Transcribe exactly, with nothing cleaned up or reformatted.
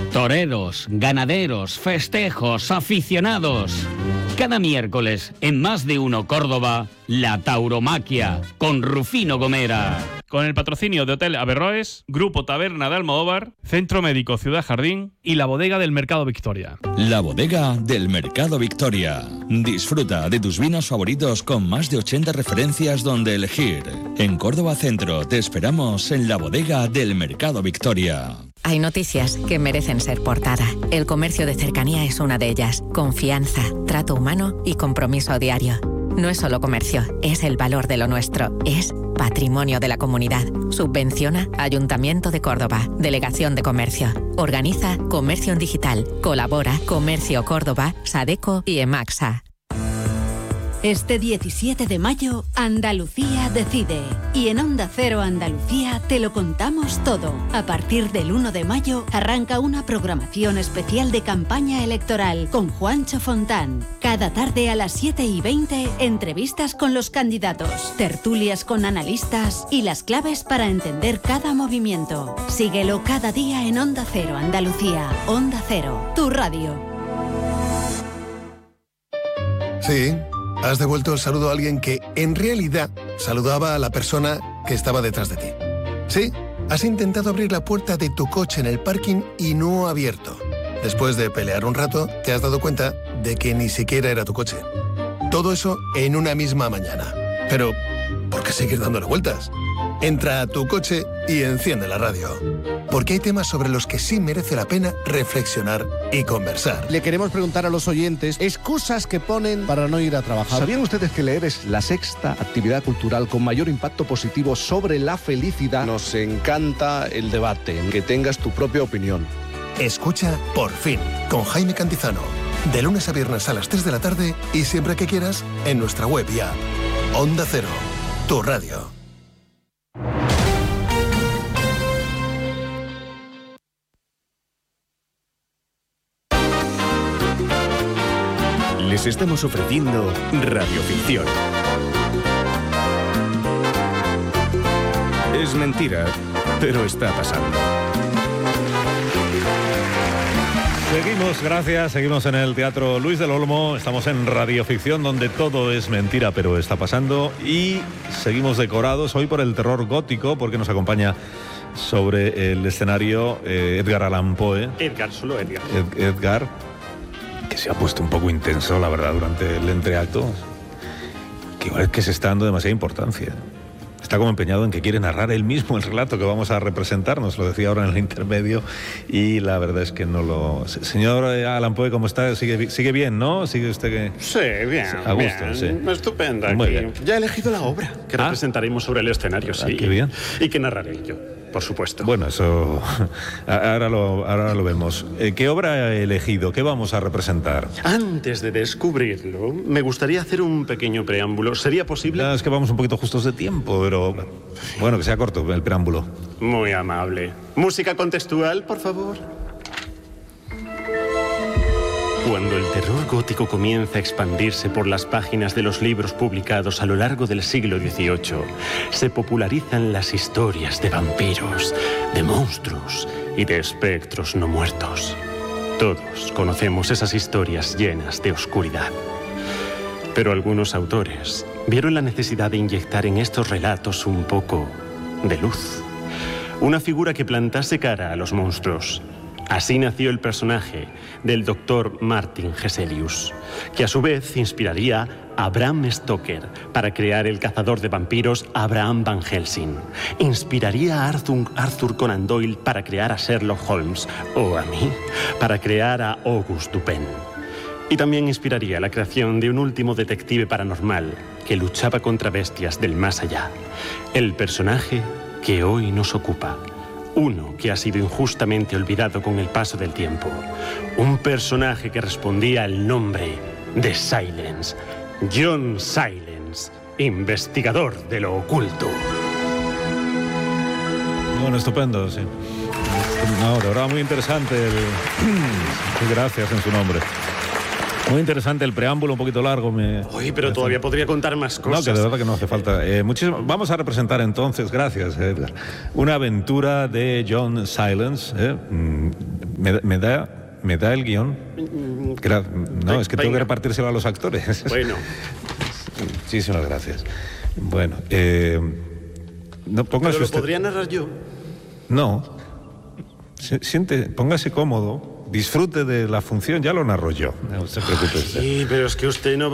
Toreros, ganaderos, festejos, aficionados. Cada miércoles, en Más de Uno Córdoba, la tauromaquia, con Rufino Gomera. Con el patrocinio de Hotel Averroes, Grupo Taberna de Almodóvar, Centro Médico Ciudad Jardín y la Bodega del Mercado Victoria. La Bodega del Mercado Victoria. Disfruta de tus vinos favoritos con más de ochenta referencias donde elegir. En Córdoba Centro te esperamos en la Bodega del Mercado Victoria. Hay noticias que merecen ser portada. El comercio de cercanía es una de ellas. Confianza, trato humano y compromiso diario. No es solo comercio, es el valor de lo nuestro. Es patrimonio de la comunidad. Subvenciona Ayuntamiento de Córdoba, Delegación de Comercio. Organiza Comercio en Digital. Colabora Comercio Córdoba, Sadeco y Emaxa. Este diecisiete de mayo, Andalucía decide. Y en Onda Cero Andalucía te lo contamos todo. A partir del uno de mayo, arranca una programación especial de campaña electoral con Juancho Fontán. Cada tarde a las siete y veinte, entrevistas con los candidatos, tertulias con analistas y las claves para entender cada movimiento. Síguelo cada día en Onda Cero Andalucía. Onda Cero, tu radio. Sí. Has devuelto el saludo a alguien que, en realidad, saludaba a la persona que estaba detrás de ti. Sí, has intentado abrir la puerta de tu coche en el parking y no ha abierto. Después de pelear un rato, te has dado cuenta de que ni siquiera era tu coche. Todo eso en una misma mañana. Pero, ¿por qué seguir dándole vueltas? Entra a tu coche y enciende la radio. Porque hay temas sobre los que sí merece la pena reflexionar y conversar. Le queremos preguntar a los oyentes excusas que ponen para no ir a trabajar. ¿Sabían ustedes que leer es la sexta actividad cultural con mayor impacto positivo sobre la felicidad? Nos encanta el debate, en que tengas tu propia opinión. Escucha Por Fin, con Jaime Cantizano. De lunes a viernes a las tres de la tarde y siempre que quieras en nuestra web y app. Onda Cero, tu radio. Les estamos ofreciendo radioficción. Es mentira, pero está pasando. Seguimos, gracias, seguimos en el Teatro Luis del Olmo, estamos en radioficción donde todo es mentira, pero está pasando, y seguimos decorados hoy por el terror gótico porque nos acompaña sobre el escenario eh, Edgar Allan Poe. Edgar, solo Edgar. Ed, Edgar, que se ha puesto un poco intenso, la verdad, durante el entreacto, que igual es que se está dando demasiada importancia. Está como empeñado en que quiere narrar él mismo el relato que vamos a representar, nos lo decía ahora en el intermedio, y la verdad es que no lo... Señor Allan Poe, ¿cómo está? ¿Sigue, sigue bien, no? ¿Sigue usted que...? Sí, bien, a gusto, bien. Sí. Estupendo. Muy aquí. bien. Ya he elegido la obra que ¿Ah? representaremos sobre el escenario, sí. Ah, qué bien. Y que narraré yo, por supuesto. Bueno, eso... ahora lo, ahora lo vemos. ¿Qué obra he elegido? ¿Qué vamos a representar? Antes de descubrirlo, me gustaría hacer un pequeño preámbulo. ¿Sería posible? Ya, es que vamos un poquito justos de tiempo, pero... Bueno, que sea corto el preámbulo. Muy amable. Música contextual, por favor. Cuando el terror gótico comienza a expandirse por las páginas de los libros publicados a lo largo del siglo dieciocho, se popularizan las historias de vampiros, de monstruos y de espectros no muertos. Todos conocemos esas historias llenas de oscuridad. Pero algunos autores vieron la necesidad de inyectar en estos relatos un poco de luz. Una figura que plantase cara a los monstruos. Así nació el personaje del doctor Martin Hesselius, que a su vez inspiraría a Bram Stoker para crear el cazador de vampiros Abraham Van Helsing. Inspiraría a Arthur, Arthur Conan Doyle para crear a Sherlock Holmes, o a mí para crear a Auguste Dupin. Y también inspiraría la creación de un último detective paranormal que luchaba contra bestias del más allá. El personaje que hoy nos ocupa. Uno que ha sido injustamente olvidado con el paso del tiempo. Un personaje que respondía al nombre de Silence. John Silence, investigador de lo oculto. Bueno, estupendo, sí. No, de verdad, muy interesante. El... Gracias en su nombre. Muy interesante el preámbulo, un poquito largo. Me... Uy, pero todavía podría contar más cosas. No, que de verdad que no hace falta. Eh, muchísimo... Vamos a representar entonces, gracias, Edgar, una aventura de John Silence, ¿eh? me, me da... ¿Me da el guión? Gra- no, es que tengo que repartírselo a los actores. Bueno. Muchísimas gracias. Bueno, eh, no, póngase ¿Pero lo usted... podría narrar yo? No. Se- siente, póngase cómodo, disfrute de la función, ya lo narro yo. No se preocupe usted. Sí, pero es que usted no